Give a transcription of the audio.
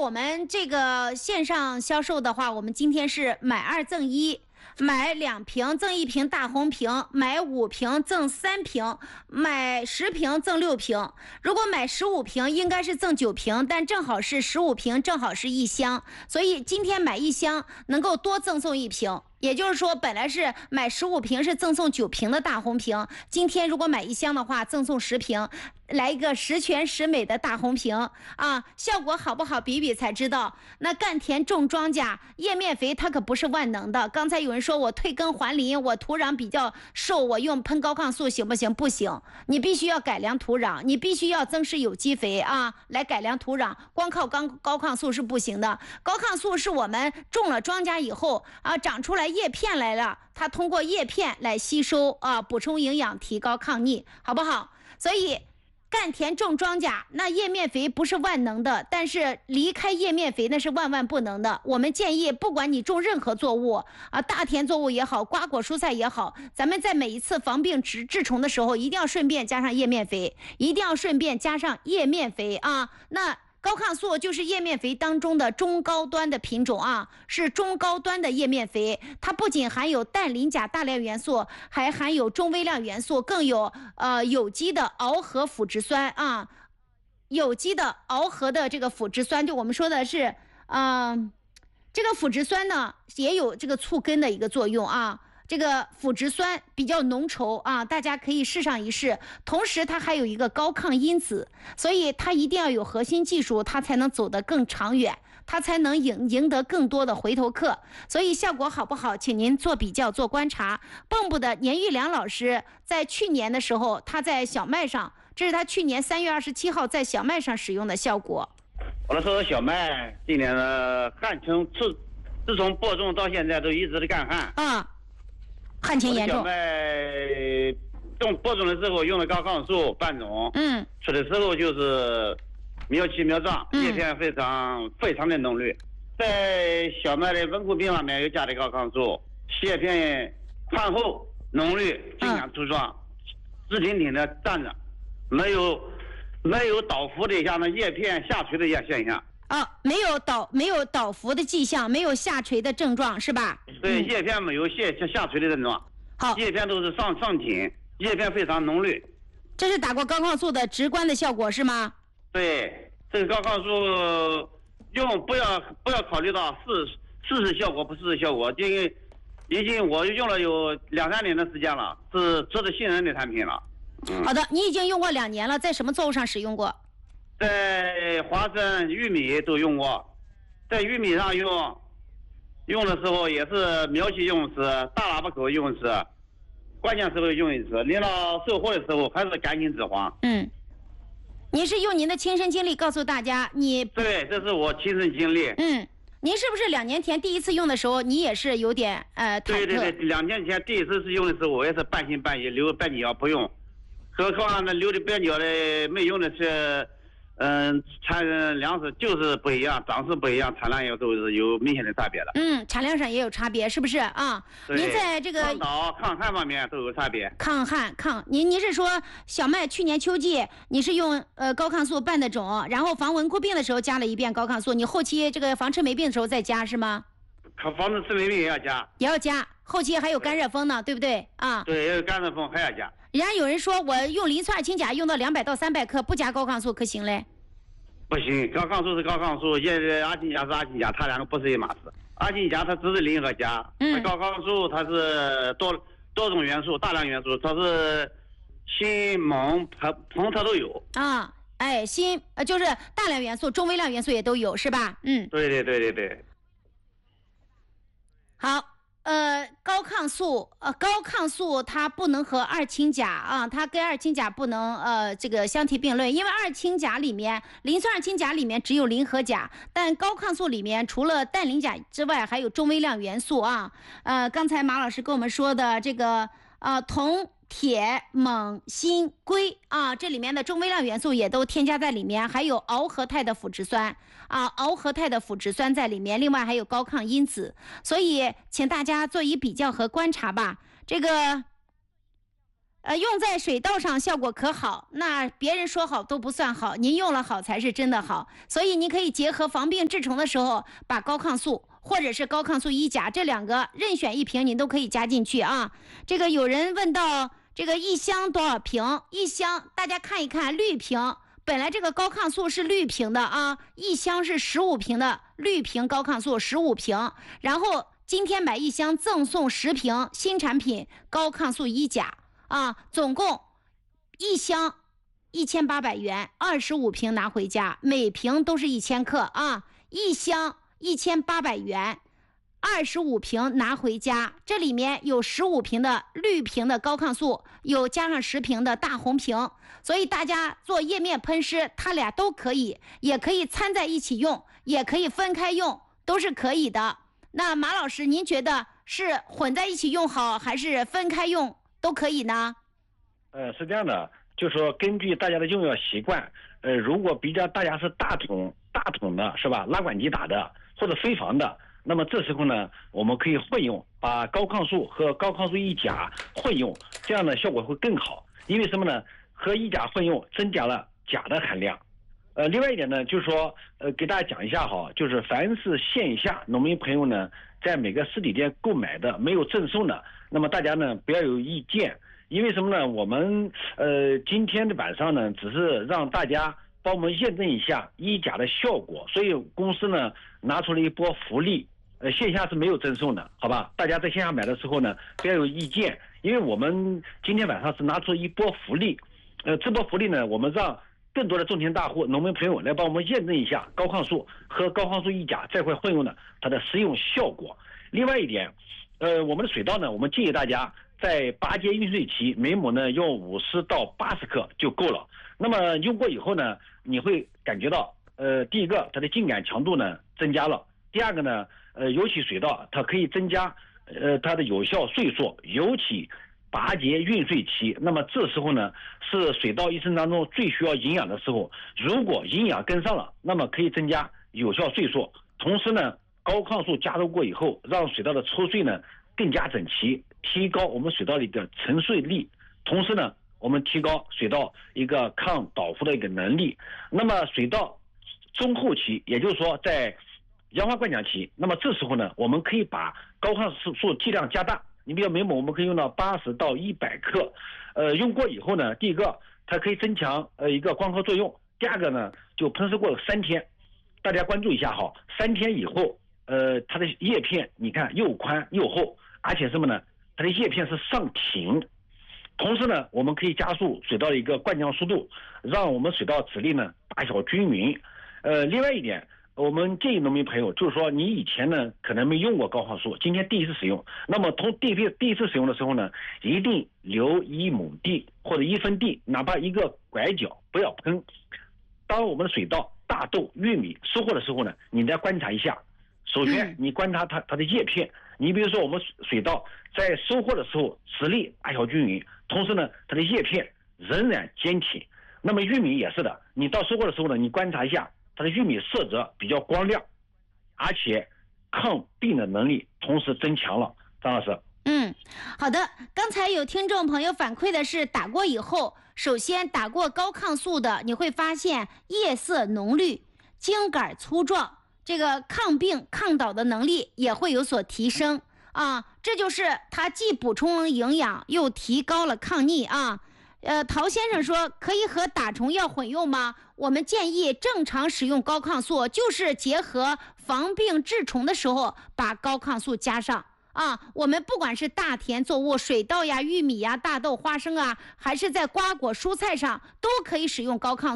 我们这个线上销售的话，我们今天是买2赠1。买2瓶赠1瓶大红瓶，买5瓶赠3瓶，买10瓶赠6瓶。如果买15瓶，应该是赠9瓶，但正好是15瓶，正好是1箱，所以今天买1箱能够多赠送1瓶。也就是说，本来是买15瓶是赠送9瓶的大红瓶，今天如果买1箱的话，赠送10瓶，来一个十全十美的大红瓶啊！效果好不好，比比才知道。那赣田种庄稼叶面肥它可不是万能的。刚才有人说我退耕还林，我土壤比较瘦，我用喷高抗素行不行？不行，你必须要改良土壤，你必须要增施有机肥啊，来改良土壤。光靠高抗素是不行的。高抗素是我们种了庄稼以后啊，长出来叶片来了，它通过叶片来吸收啊，补充营养，提高抗逆，好不好？所以赣田种庄稼，那叶面肥不是万能的，但是离开叶面肥那是万万不能的。我们建议，不管你种任何作物啊，大田作物也好，瓜果蔬菜也好，咱们在每一次防病治虫的时候，一定要顺便加上叶面肥，一定要顺便加上叶面肥啊。那高抗素就是叶面肥当中的中高端的品种啊，是中高端的叶面肥。它不仅含有氮磷钾大量元素，还含有中微量元素，更有有机的螯合腐殖酸啊，有机的螯合的这个腐殖酸，就我们说的是这个腐殖酸呢也有这个促根的一个作用啊。这个腐殖酸比较浓稠啊，大家可以试上一试。同时它还有一个高抗因子，所以它一定要有核心技术，它才能走得更长远，它才能赢得更多的回头客。所以效果好不好，请您做比较做观察。蚌埠的年玉良老师在去年的时候，他在小麦上，这是他去年3月27号在小麦上使用的效果。 我来说说小麦，今年的旱情自从播种到现在都一直的干旱啊。旱情严重。 小麦播种的时候用的高抗素半种，出的时候就是苗齐苗壮，叶片非常的浓绿。在小麦的温库病上面又加的高抗素，叶片宽厚浓绿，茎秧粗壮，直挺挺的站着，没有倒伏的像那叶片下垂的现象。 没有倒伏的迹象，没有下垂的症状，是吧？ 对，叶片没有下垂的症状。 好， 叶片都是上挺，叶片非常浓绿。 这是打过高抗素的直观的效果是吗？ 对，这个高抗素用不要考虑到试试效果不试试效果，已经我用了有2-3年的时间了，是值得信任的产品了。 好的，你已经用过2年了，在什么作物上使用过？ 在花生、玉米都用过，在玉米上用的时候也是苗期用一次，大喇叭口用一次，关键时候用一次，临到收获的时候还是赶紧止黄。 您是用您的亲身经历告诉大家， 对，这是我亲身经历。 您是不是2年前第一次用的时候，你也是有点忐忑？ 对，2年前第一次使用的时候，我也是半信半疑，留半斤要不用，何况那留的半斤的没用的是。产粮食就是不一样，长势不一样，产量也都是有明显的差别的。 产量上也有差别，是不是啊？您在这个抗倒、抗旱方面都有差别。 您是说小麦去年秋季你是用高抗素半的种，然后防蚊枯病的时候加了一遍高抗素，你后期这个防吃霉病的时候再加是吗？ 防止吃霉病也要加。 也要加，后期还有干热风呢，对不对啊？ 对，也有干热风还要加。 人家有人说我用磷酸二氢钾用到200到300克，不加高抗素可行嘞？ 不行，高抗素是高抗素，阿氢钾是阿氢钾，它两个不是一码事。阿氢钾它只是磷和钾，高抗素它是多种元素、大量元素，它是锌、锰、硼它都有啊。锌就是大量元素、中微量元素也都有，是吧？ 对。 好。高抗素它不能和二氢钾啊，它跟二氢钾不能这个相提并论，因为二氢钾里面，磷酸二氢钾里面只有磷和钾，但高抗素里面除了氮磷钾之外，还有中微量元素啊。刚才马老师跟我们说的这个铜、铁、锰、锌、硅啊，这里面的中微量元素也都添加在里面，还有螯合肽的腐殖酸啊，螯合肽的腐殖酸在里面，另外还有高抗因子，所以请大家做一比较和观察吧。这个用在水稻上效果可好，那别人说好都不算好，您用了好才是真的好。所以您可以结合防病治虫的时候，把高抗素或者是高抗素1钾这2个任选一瓶，您都可以加进去啊。这个有人问到这个1箱多少瓶？一箱大家看一看，绿瓶本来这个高抗素是绿瓶的啊，1箱是15瓶的绿瓶高抗素15瓶，然后今天买1箱赠送10瓶新产品高抗素1钾啊，总共1箱1800元，25瓶拿回家，每瓶都是1000克啊，1箱1800元。25瓶拿回家，这里面有15瓶的绿瓶的高抗素，有加上10瓶的大红瓶，所以大家做液面喷湿，它俩都可以，也可以掺在一起用，也可以分开用，都是可以的。那马老师，您觉得是混在一起用好，还是分开用都可以呢？ 是这样的，就是说根据大家的用药习惯，如果比较大家是大桶的是吧，拉管机打的或者飞防的。那么这时候呢，我们可以混用，把高抗素和高抗素1钾混用，这样的效果会更好。因为什么呢？和1钾混用增加了钾的含量。另外一点呢，就是说，给大家讲一下哈，就是凡是线下农民朋友呢，在每个实体店购买的没有赠送的，那么大家呢不要有意见，因为什么呢？我们今天的晚上呢，只是让大家帮我们验证一下1钾的效果，所以公司呢拿出了一波福利。线下是没有赠送的，好吧？大家在线下买的时候呢，不要有意见，因为我们今天晚上是拿出一波福利，这波福利呢，我们让更多的种田大户、农民朋友来帮我们验证一下高抗素和高抗素1钾这块混用的它的实用效果。另外一点，我们的水稻呢，我们建议大家在拔节运水期每亩呢用50到80克就够了。那么用过以后呢，你会感觉到，第一个它的茎秆强度呢增加了，第二个呢。尤其水稻，它可以增加它的有效岁数，尤其拔节运穗期。那么这时候呢，是水稻一生当中最需要营养的时候。如果营养跟上了，那么可以增加有效岁数。同时呢，高抗素加入过以后，让水稻的抽穗呢更加整齐，提高我们水稻的一个承穗力。同时呢，我们提高水稻一个抗倒伏的一个能力。那么水稻中后期，也就是说在杨花灌浆期，那么这时候呢，我们可以把高抗素剂量加大。你比如每亩我们可以用到80到100克，用过以后呢，第一个它可以增强一个光合作用，第二个呢就喷湿过了3天，大家关注一下哈，3天以后，它的叶片你看又宽又厚，而且什么呢？它的叶片是上挺。同时呢，我们可以加速水稻的一个灌浆速度，让我们水稻籽粒呢大小均匀。另外一点。我们建议农民朋友，就是说你以前呢可能没用过高抗素，今天第一次使用，那么第一次使用的时候呢，一定留1亩地或者1分地，哪怕一个拐角不要喷。当我们的水稻、大豆、玉米收获的时候呢，你再观察一下。首先你观察它的叶片，你比如说我们水稻在收获的时候籽粒大小均匀，同时呢它的叶片仍然坚挺。那么玉米也是的，你到收获的时候呢，你观察一下。它的玉米色泽比较光亮，而且抗病的能力同时增强了。张老师， 好的。刚才有听众朋友反馈的是，打过以后，首先打过高抗素的，你会发现叶色浓绿，茎杆粗壮，这个抗病抗倒的能力也会有所提升啊。这就是它既补充了营养，又提高了抗逆啊。陶先生说，可以和打虫药混用吗？我们建议正常使用高抗素，就是结合防病治虫的时候把高抗素加上啊。我们不管是大田作物、水稻呀、玉米呀、大豆、花生啊，还是在瓜果蔬菜上，都可以使用高抗素。